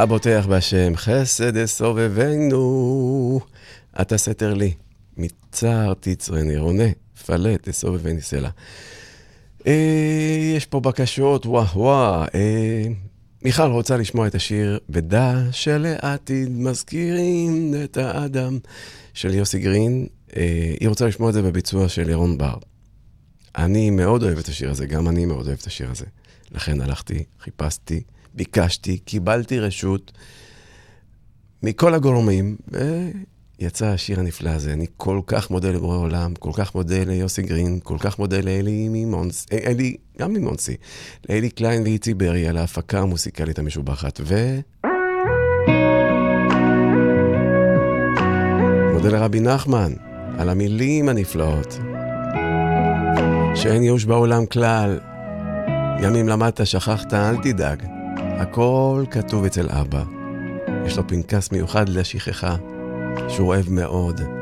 הבוטח בשם חסד סובבנו, אתה סתר לי, מצער תצרני רונה, פלט סובבני סלע. יש פה בקשות, וואו. מיכל רוצה לשמוע את השיר בדע שלעתיד מזכירים את האדם של יוסי גרין. היא רוצה לשמוע את זה בביצוע של ירון בר. אני מאוד אוהב את השיר הזה, גם אני מאוד אוהב את השיר הזה. לכן הלכתי, חיפשתי, ביקשתי, קיבלתי רשות מכל הגורמים, ויצא השיר הנפלא הזה. אני כל כך מודה לבורא עולם, כל כך מודה ליוסי גרין, כל כך מודה לאלי ממונסי, לאלי קליין ואיצי ברי על ההפקה המוסיקלית המשובחת, מודה לרבי נחמן על המילים הנפלאות. שאין ייאוש בעולם כלל, ימים למדת, שכחת, אל תדאג. הכל כתוב אצל אבא. יש לו פנקס מיוחד לשכחה, שהוא אוהב מאוד.